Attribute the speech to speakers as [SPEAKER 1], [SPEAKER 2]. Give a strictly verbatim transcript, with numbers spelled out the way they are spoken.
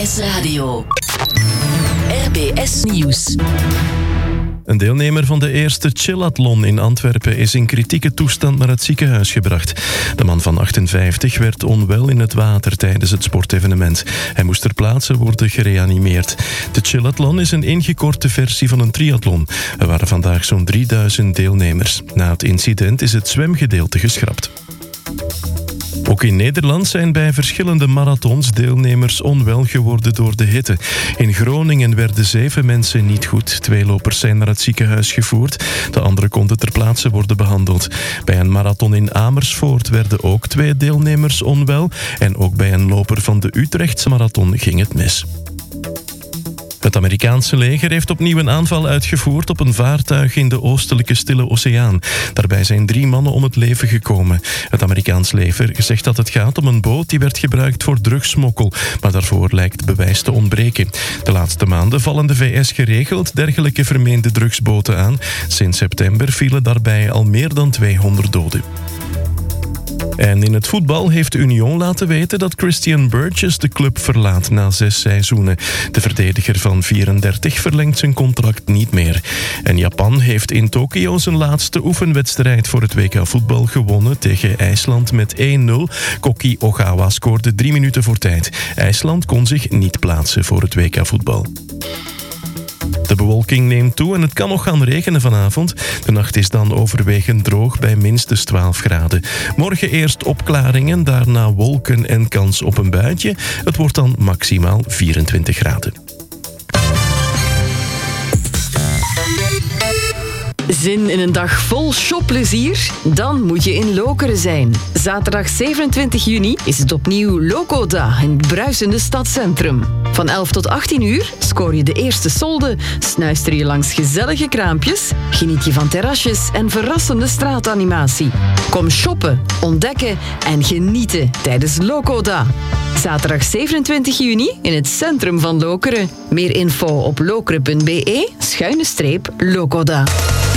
[SPEAKER 1] S Radio. R B S Nieuws.
[SPEAKER 2] Een deelnemer van de eerste chillathlon in Antwerpen is in kritieke toestand naar het ziekenhuis gebracht. De man van achtenvijftig werd onwel in het water tijdens het sportevenement. Hij moest ter plaatse worden gereanimeerd. De chillathlon is een ingekorte versie van een triathlon. Er waren vandaag zo'n drieduizend deelnemers. Na het incident is het zwemgedeelte geschrapt. Ook in Nederland zijn bij verschillende marathons deelnemers onwel geworden door de hitte. In Groningen werden zeven mensen niet goed. Twee lopers zijn naar het ziekenhuis gevoerd. De anderen konden ter plaatse worden behandeld. Bij een marathon in Amersfoort werden ook twee deelnemers onwel. En ook bij een loper van de Utrechtse marathon ging het mis. Het Amerikaanse leger heeft opnieuw een aanval uitgevoerd op een vaartuig in de oostelijke Stille Oceaan. Daarbij zijn drie mannen om het leven gekomen. Het Amerikaans leger zegt dat het gaat om een boot die werd gebruikt voor drugssmokkel, maar daarvoor lijkt bewijs te ontbreken. De laatste maanden vallen de V S geregeld dergelijke vermeende drugsboten aan. Sinds september vielen daarbij al meer dan tweehonderd doden. En in het voetbal heeft Union laten weten dat Christian Burgess de club verlaat na zes seizoenen. De verdediger van vierendertig verlengt zijn contract niet meer. En Japan heeft in Tokio zijn laatste oefenwedstrijd voor het W K voetbal gewonnen tegen IJsland met één nul. Koki Ogawa scoorde drie minuten voor tijd. IJsland kon zich niet plaatsen voor het W K voetbal. De bewolking neemt toe en het kan nog gaan regenen vanavond. De nacht is dan overwegend droog bij minstens twaalf graden. Morgen eerst opklaringen, daarna wolken en kans op een buitje. Het wordt dan maximaal vierentwintig graden.
[SPEAKER 3] Zin in een dag vol shopplezier? Dan moet je in Lokeren zijn. Zaterdag zevenentwintig juni is het opnieuw Lokoda in het bruisende stadscentrum. Van elf tot achttien uur scoor je de eerste solde, snuister je langs gezellige kraampjes, geniet je van terrasjes en verrassende straatanimatie. Kom shoppen, ontdekken en genieten tijdens Lokoda. Zaterdag zevenentwintig juni in het centrum van Lokeren. Meer info op lokeren punt be schuine streep Lokoda.